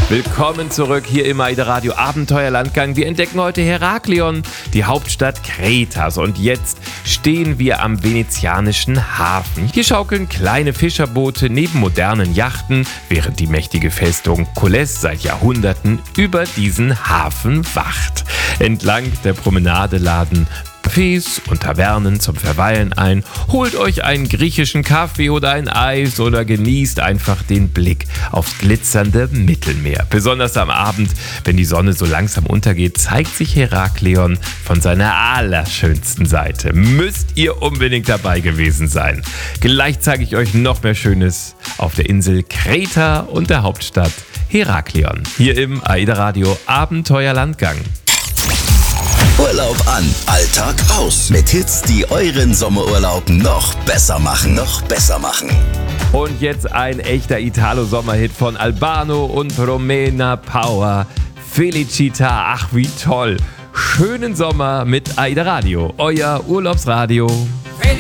Willkommen zurück hier im AIDA Radio Abenteuerlandgang. Wir entdecken heute Heraklion, die Hauptstadt Kretas. Und jetzt stehen wir am venezianischen Hafen. Hier schaukeln kleine Fischerboote neben modernen Yachten, während die mächtige Festung Colles seit Jahrhunderten über diesen Hafen wacht. Entlang der Promenade laden Cafés und Tavernen zum Verweilen ein. Holt euch einen griechischen Kaffee oder ein Eis oder genießt einfach den Blick aufs glitzernde Mittelmeer. Besonders am Abend, wenn die Sonne so langsam untergeht, zeigt sich Heraklion von seiner allerschönsten Seite. Müsst ihr unbedingt dabei gewesen sein. Gleich zeige ich euch noch mehr Schönes auf der Insel Kreta und der Hauptstadt Heraklion. Hier im AIDA Radio Abenteuerlandgang. Urlaub an, Alltag aus. Mit Hits, die euren Sommerurlaub noch besser machen. Und jetzt ein echter Italo-Sommerhit von Albano und Romena Power. Felicita, ach wie toll. Schönen Sommer mit AIDA Radio, euer Urlaubsradio.